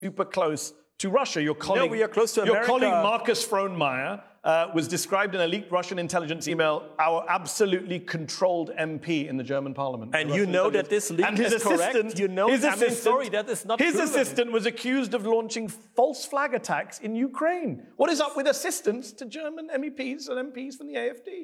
super close to Russia. Your colleague, no, we are close to America. Your colleague Markus Frohnmayer was described in a leaked Russian intelligence email our absolutely controlled MP in the German parliament. And you know that this leak is correct? You know, sorry, that is not His proven. assistant was accused of launching false flag attacks in Ukraine. What is up with assistants to German MEPs and MPs from the AfD?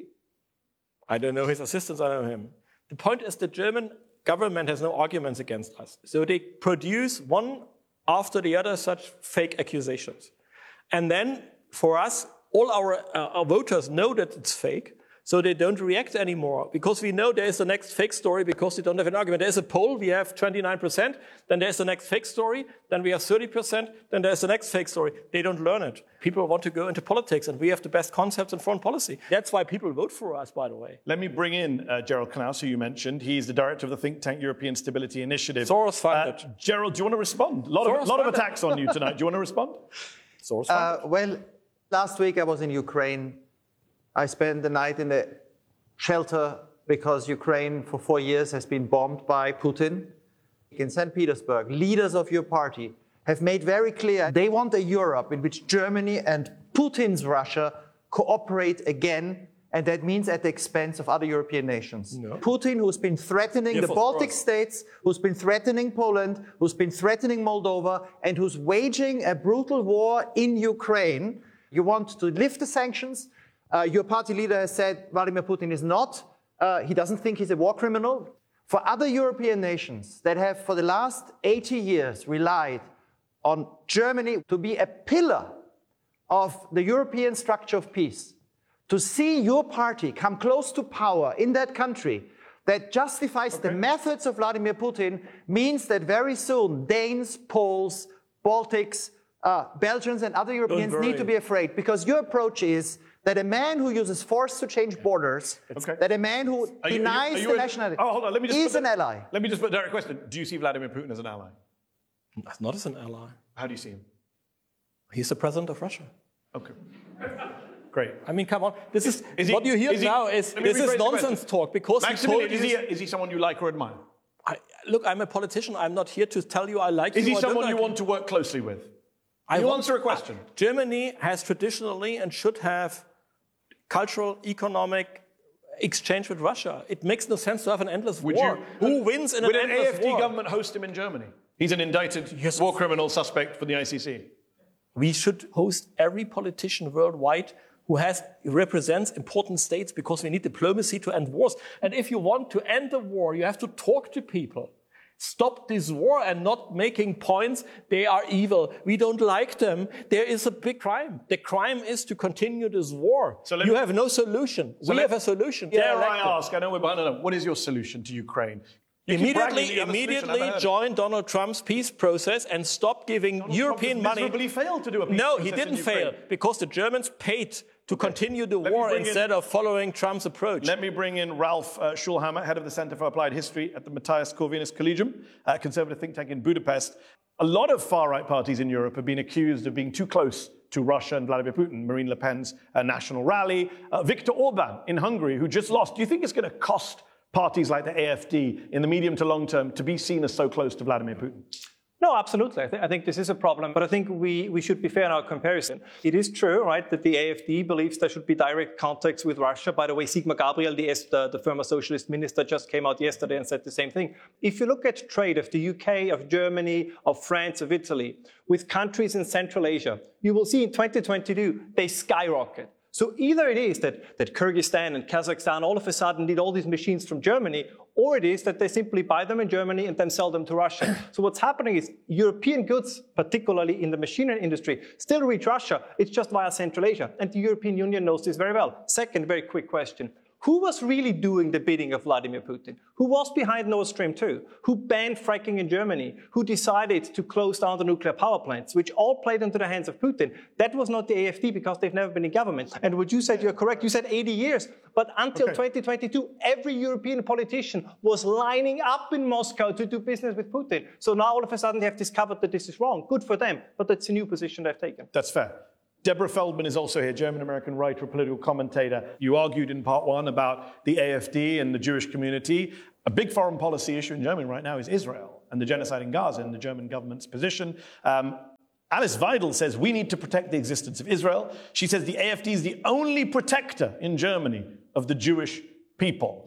I don't know his assistants, I know him. The point is the German government has no arguments against us. So they produce one after the other such fake accusations. And then for us, all our voters know that it's fake, so they don't react anymore because we know there is the next fake story because they don't have an argument. There's a poll, we have 29%, then there's the next fake story, then we have 30%, then there's the next fake story. They don't learn it. People want to go into politics and we have the best concepts in foreign policy. That's why people vote for us, by the way. Let me bring in Gerald Knaus, who you mentioned. He's the director of the think tank European Stability Initiative. Soros funded. Gerald, do you want to respond? A lot of attacks on you tonight. Do you want to respond? Soros funded. Well, last week I was in Ukraine. I spent the night in a shelter because Ukraine for 4 years has been bombed by Putin. In St. Petersburg, leaders of your party have made very clear they want a Europe in which Germany and Putin's Russia cooperate again, and that means at the expense of other European nations. No. Putin, who's been threatening the Baltic states, who's been threatening Poland, who's been threatening Moldova, and who's waging a brutal war in Ukraine. You want to lift the sanctions. Your party leader has said Vladimir Putin is not. He doesn't think he's a war criminal. For other European nations that have for the last 80 years relied on Germany to be a pillar of the European structure of peace, to see your party come close to power in that country that justifies the methods of Vladimir Putin means that very soon Danes, Poles, Baltics, Belgians and other Europeans need to be afraid, because your approach is that a man who uses force to change borders, that a man who denies the nationality is an ally. Let me just put a direct question. Do you see Vladimir Putin as an ally? Not as an ally. How do you see him? He's the president of Russia. Okay. Great. I mean, come on. What you hear now is nonsense talk because Maximilian, is he someone you like or admire? Look, I'm a politician. I'm not here to tell you I like him. Is he someone you want to work closely with? You answer a question. Germany has traditionally and should have cultural, economic exchange with Russia. It makes no sense to have an endless war. Who wins in an endless war? Would an AfD government host him in Germany? He's an indicted war criminal suspect for the ICC. We should host every politician worldwide who represents important states, because we need diplomacy to end wars. And if you want to end the war, you have to talk to people. Stop this war and not making points. They are evil. We don't like them. There is a big crime. The crime is to continue this war. So you have no solution. We have a solution. Dare I ask, I know we're behind on, what is your solution to Ukraine? Immediately join Donald Trump's peace process and stop giving European money. Miserably failed to do a peace No, process he didn't fail, because the Germans paid to continue the war instead of following Trump's approach. Let me bring in Ralf Schulhammer, head of the Center for Applied History at the Matthias Corvinus Collegium, a conservative think tank in Budapest. A lot of far-right parties in Europe have been accused of being too close to Russia and Vladimir Putin. Marine Le Pen's National Rally, Viktor Orban in Hungary, who just lost. Do you think it's going to cost parties like the AfD in the medium to long term to be seen as so close to Vladimir Putin? No, absolutely. I think this is a problem, but I think we should be fair in our comparison. It is true, right, that the AfD believes there should be direct contacts with Russia. By the way, Sigmar Gabriel, the former socialist minister, just came out yesterday and said the same thing. If you look at trade of the UK, of Germany, of France, of Italy, with countries in Central Asia, you will see in 2022, they skyrocket. So either it is that Kyrgyzstan and Kazakhstan all of a sudden need all these machines from Germany, or it is that they simply buy them in Germany and then sell them to Russia. So what's happening is European goods, particularly in the machinery industry, still reach Russia. It's just via Central Asia. And the European Union knows this very well. Second, very quick question. Who was really doing the bidding of Vladimir Putin? Who was behind Nord Stream 2? Who banned fracking in Germany? Who decided to close down the nuclear power plants, which all played into the hands of Putin? That was not the AfD, because they've never been in government. And what you said, you're correct. You said 80 years. But until 2022, every European politician was lining up in Moscow to do business with Putin. So now all of a sudden they have discovered that this is wrong. Good for them. But that's a new position they've taken. That's fair. Deborah Feldman is also here, German-American writer, political commentator. You argued in part one about the AfD and the Jewish community. A big foreign policy issue in Germany right now is Israel. and the genocide in Gaza and the German government's position. Alice Weidel says we need to protect the existence of Israel. She says the AfD is the only protector in Germany of the Jewish people.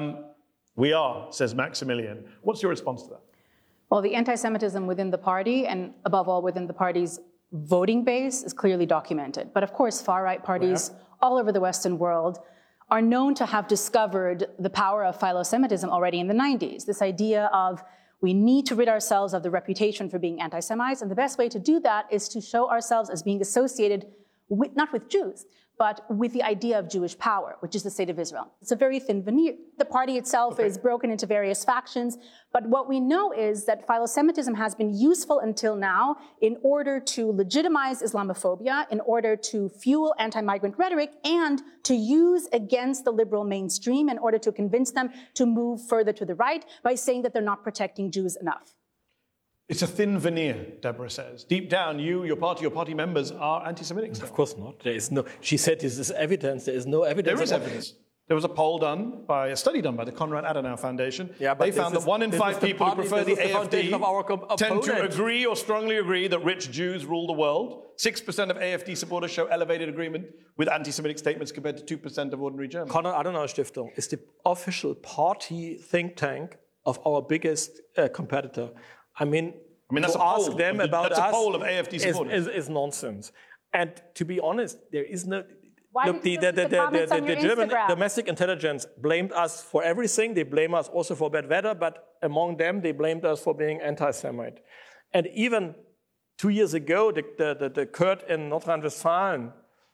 We are, says Maximilian. What's your response to that? Well, the anti-Semitism within the party, and above all within the party's voting base, is clearly documented. But of course, far-right parties all over the Western world are known to have discovered the power of philo-Semitism already in the 90s. This idea of we need to rid ourselves of the reputation for being anti-Semites, and the best way to do that is to show ourselves as being associated with, not with Jews, but with the idea of Jewish power, which is the state of Israel. It's a very thin veneer. The party itself is broken into various factions, but what we know is that philo-Semitism has been useful until now in order to legitimize Islamophobia, in order to fuel anti-migrant rhetoric, and to use against the liberal mainstream in order to convince them to move further to the right by saying that they're not protecting Jews enough. It's a thin veneer, Deborah says. Deep down, your party members are anti-Semitic. Of course not. There is no. She said this is evidence. There is no evidence. There is evidence. There was a poll done by a study done by the Konrad Adenauer Foundation. Yeah, but they found that 1 in 5 people who prefer the AfD tend to agree or strongly agree that rich Jews rule the world. 6% of AfD supporters show elevated agreement with anti-Semitic statements compared to 2% of ordinary Germans. Konrad Adenauer Stiftung is the official party think tank of our biggest competitor. I mean that's to a ask poll. them about that's us a poll of AfD supporters. Is nonsense. And to be honest, there is no. Why look, did you delete the comments on your German Instagram? domestic intelligence blamed us for everything. They blame us also for bad weather, but among them, they blamed us for being anti-Semite. And even 2 years ago, the Kurd in North Rhine-Westphalia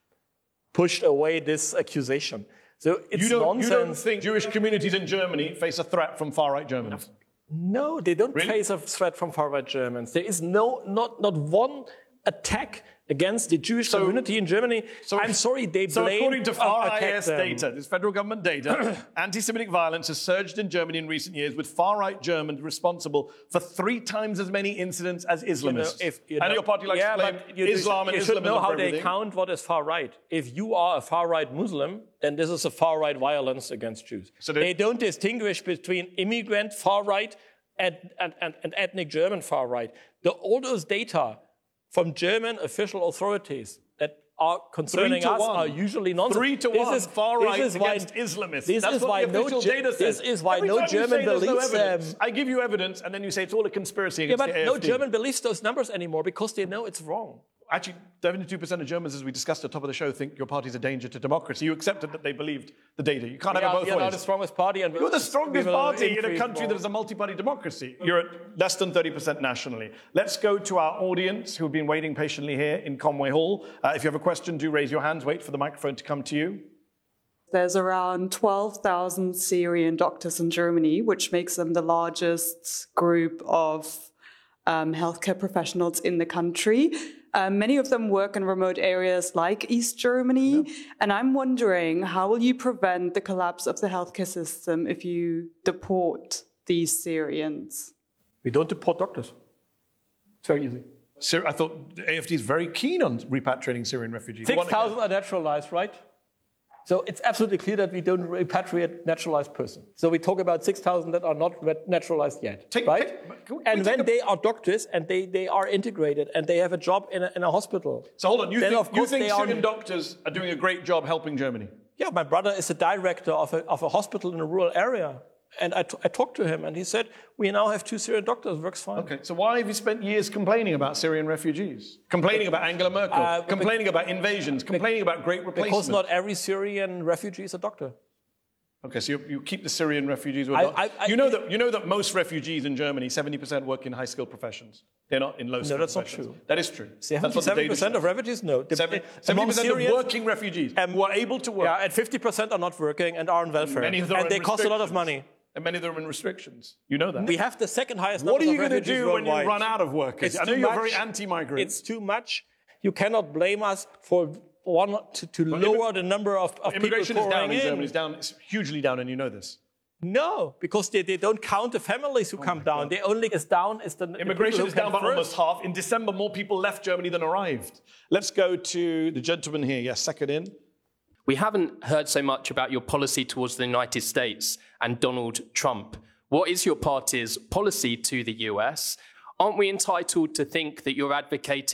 pushed away this accusation. So it's nonsense. You don't think Jewish communities in Germany face a threat from far-right Germans? No, they don't face a threat from far-right Germans. There is not one attack against the Jewish community in Germany. I'm sorry, they blame. So according to RIS data, this federal government data, anti-Semitic violence has surged in Germany in recent years, with far-right Germans responsible for 3 times as many incidents as Islamists. Your party likes to blame Islam and Islamism. You should know how they count what is far-right. If you are a far-right Muslim, then this is a far-right violence against Jews. So they don't distinguish between immigrant far-right and ethnic German far-right. All those data from German official authorities that are concerning us are usually nonsense. 3 to 1 far-right against Islamists. That's what the official data says. This is why no German believes them. I give you evidence, and then you say it's all a conspiracy against the AfD. No German believes those numbers anymore because they know it's wrong. Actually, 72% of Germans, as we discussed at the top of the show, think your party's a danger to democracy. You accepted that they believed the data. You can't have it both ways. You're not the strongest party. And you're the strongest party in a country that is a multi-party democracy. You're at less than 30% nationally. Let's go to our audience who have been waiting patiently here in Conway Hall. If you have a question, do raise your hands. Wait for the microphone to come to you. There's around 12,000 Syrian doctors in Germany, which makes them the largest group of healthcare professionals in the country. Many of them work in remote areas like East Germany. And I'm wondering, how will you prevent the collapse of the healthcare system if you deport these Syrians? We don't deport doctors. It's very easy. I thought the AfD is very keen on repatriating Syrian refugees. 6,000 are naturalized, right? So it's absolutely clear that we don't repatriate naturalized persons. So we talk about 6,000 that are not naturalized yet, right? And when they are doctors and they are integrated and they have a job in a hospital. So hold on, you think Syrian doctors are doing a great job helping Germany? Yeah, my brother is a director of a hospital in a rural area. And I talked to him, and he said, we now have 2 Syrian doctors, works fine. Okay, so why have you spent years complaining about Syrian refugees? Complaining about Angela Merkel, complaining about invasions, complaining about great replacement? Because not every Syrian refugee is a doctor. Okay, so you keep the Syrian refugees with you know that most refugees in Germany, 70% work in high-skilled professions. They're not in low-skilled professions. No, that's not true. That is true. 77% of refugees, no. 70% of working refugees who are able to work. Yeah, and 50% are not working and are on welfare. And they cost a lot of money. And many of them are in restrictions. You know that. We have the second highest number of refugees worldwide. What are you going to do when you run out of workers? I know you're very anti-migrant. It's too much. You cannot blame us for to lower the number of people immigration is down in Germany. It's hugely down, and you know this. No, because they don't count the families who come down. They only is down is the immigration is down by almost half. In December, more people left Germany than arrived. Let's go to the gentleman here. Yes, second in. We haven't heard so much about your policy towards the United States and Donald Trump. What is your party's policy to the US? Aren't we entitled to think that you're advocating